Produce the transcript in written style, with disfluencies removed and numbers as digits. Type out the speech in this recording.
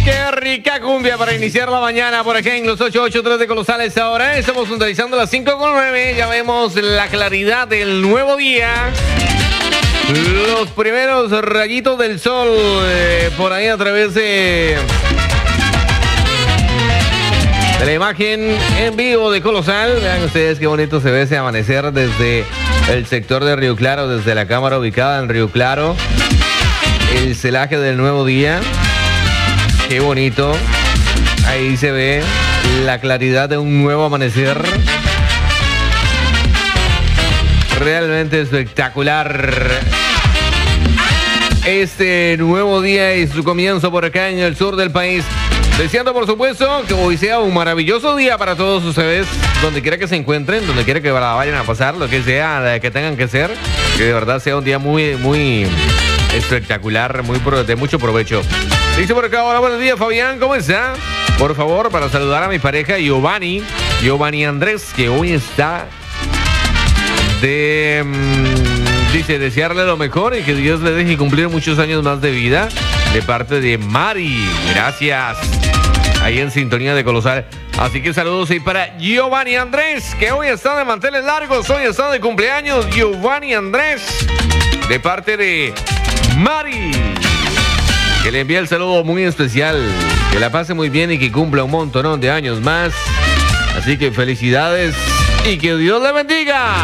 Qué rica cumbia para iniciar la mañana por acá en los 883 de Colosales. Ahora estamos puntualizando las 5:09. Ya vemos la claridad del nuevo día. Los primeros rayitos del sol por ahí a través de la imagen en vivo de Colosal. Vean ustedes qué bonito se ve ese amanecer desde el sector de Río Claro, desde la cámara ubicada en Río Claro. El celaje del nuevo día. Qué bonito. Ahí se ve la claridad de un nuevo amanecer. Realmente espectacular. Este nuevo día y su comienzo por acá en el sur del país. Deseando, por supuesto, que hoy sea un maravilloso día para todos ustedes, donde quiera que se encuentren, donde quiera que la vayan a pasar, lo que sea que tengan que ser, que de verdad sea un día muy espectacular, de mucho provecho. Dice por acá, hola, buenos días, Fabián, ¿cómo está? Por favor, para saludar a mi pareja Giovanni Andrés, que hoy está dice, desearle lo mejor y que Dios le deje cumplir muchos años más de vida, de parte de Mari. Gracias. Ahí en sintonía de Colosal. Así que saludos y para Giovanni Andrés, que hoy está de manteles largos, hoy está de cumpleaños, Giovanni Andrés, de parte de Mari, que le envía el saludo muy especial, que la pase muy bien y que cumpla un montón de años más. Así que felicidades y que Dios le bendiga.